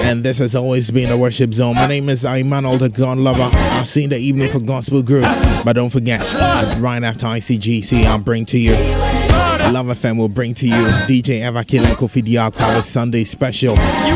And this has always been the Worship Zone. My name is Emmanuel, the God Lover. I'll see you in the evening for Gospel Group. But don't forget, right after ICGC, I'll bring to you Love FM will bring to you DJ Evakin and Kofi Diakwa with Sunday Special.